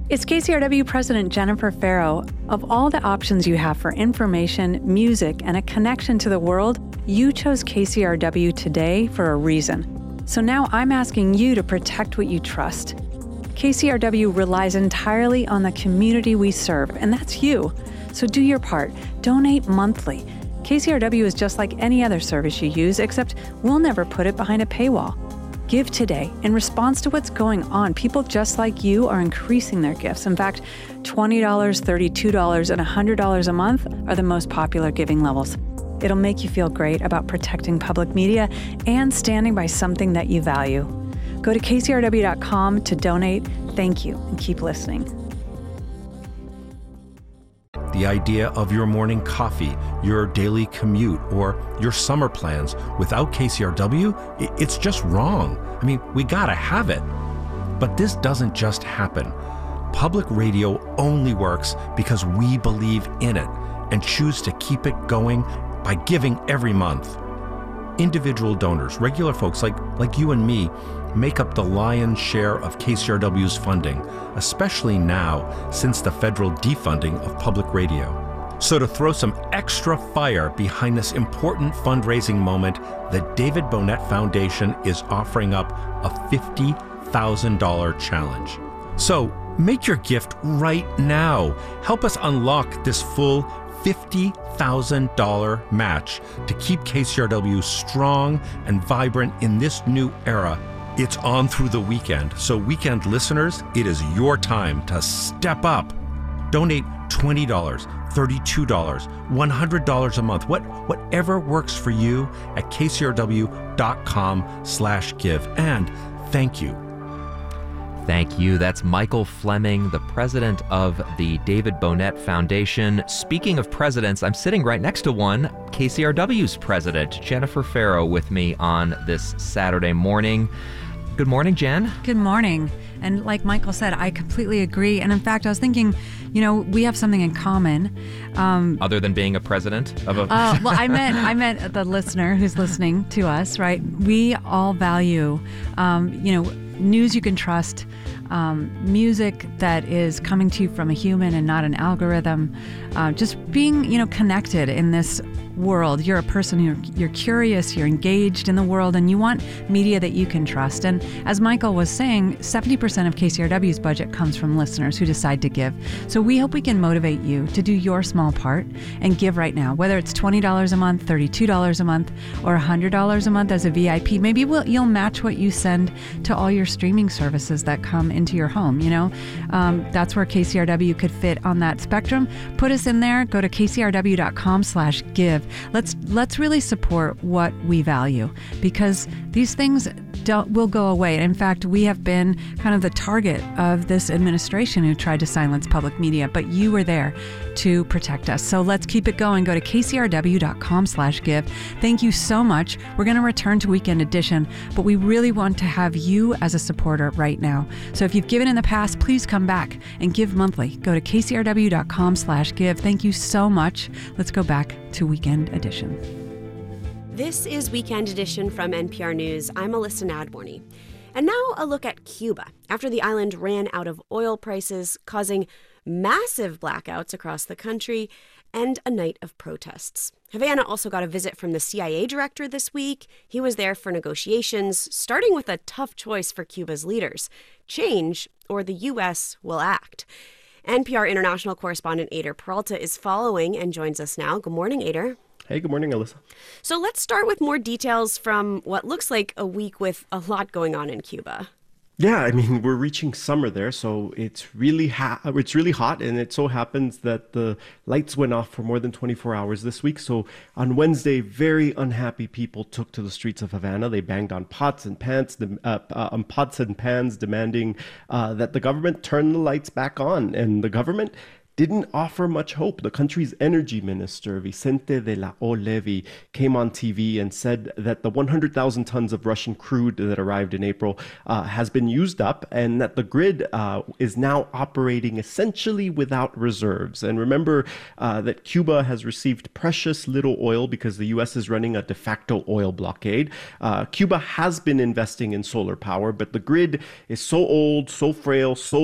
It's KCRW President Jennifer Farrow. Of all the options you have for information, music, and a connection to the world, you chose KCRW today for a reason. So now I'm asking you to protect what you trust. KCRW relies entirely on the community we serve, and that's you. So do your part. Donate monthly. KCRW is just like any other service you use, except we'll never put it behind a paywall. Give today. In response to what's going on, people just like you are increasing their gifts. In fact, $20, $32, and $100 a month are the most popular giving levels. It'll make you feel great about protecting public media and standing by something that you value. Go to kcrw.com to donate. Thank you, and keep listening. The idea of your morning coffee, your daily commute, or your summer plans without KCRW, it's just wrong. I mean, we gotta have it. But this doesn't just happen. Public radio only works because we believe in it and choose to keep it going by giving every month. Individual donors, regular folks like you and me, make up the lion's share of KCRW's funding, especially now since the federal defunding of public radio. So to throw some extra fire behind this important fundraising moment, the David Bonnet Foundation is offering up a $50,000 challenge. So make your gift right now. Help us unlock this full $50,000 match to keep KCRW strong and vibrant in this new era. It's on through the weekend, so weekend listeners, it is your time to step up. Donate $20, $32, $100 a month, whatever works for you at kcrw.com/give. And thank you. Thank you. That's Michael Fleming, the president of the David Bonnet Foundation. Speaking of presidents, I'm sitting right next to one, KCRW's president, Jennifer Farrow, with me on this Saturday morning. Good morning, Jen. Good morning. And like Michael said, I completely agree. And in fact, I was thinking, we have something in common. Other than being a president of a... well, I meant the listener who's listening to us, right? We all value, news you can trust, music that is coming to you from a human and not an algorithm, just being, connected in this world. You're a person you're curious, you're engaged in the world, and you want media that you can trust. And as Michael was saying, 70% of KCRW's budget comes from listeners who decide to give. So we hope we can motivate you to do your small part and give right now, whether it's $20 a month, $32 a month, or $100 a month as a VIP. Maybe you'll match what you send to all your streaming services that come into your home. That's where KCRW could fit on that spectrum. Put us in there. Go to kcrw.com/give. Let's really support what we value, because these things will go away. In fact, we have been kind of the target of this administration who tried to silence public media, but you were there to protect us. So let's keep it going. Go to kcrw.com/give. Thank you so much. We're going to return to Weekend Edition, but we really want to have you as a supporter right now. So if you've given in the past, please come back and give monthly. Go to kcrw.com/give. Thank you so much. Let's go back to Weekend Edition. This is Weekend Edition from NPR News. I'm Alyssa Nadworny. And now a look at Cuba. After the island ran out of oil prices, causing massive blackouts across the country and a night of protests. Havana also got a visit from the CIA director this week. He was there for negotiations, starting with a tough choice for Cuba's leaders: change or the U.S. will act. NPR international correspondent Ader Peralta is following and joins us now. Good morning, Ader. Hey, good morning, Alyssa. So let's start with more details from what looks like a week with a lot going on in Cuba. Yeah, I mean, we're reaching summer there, so it's really hot, and it so happens that the lights went off for more than 24 hours this week. So on Wednesday, very unhappy people took to the streets of Havana. They banged on pots and pans, demanding that the government turn the lights back on, and the government didn't offer much hope. The country's energy minister, Vicente de la O Levy, came on TV and said that the 100,000 tons of Russian crude that arrived in April has been used up, and that the grid is now operating essentially without reserves. And remember that Cuba has received precious little oil because the U.S. is running a de facto oil blockade. Cuba has been investing in solar power, but the grid is so old, so frail, so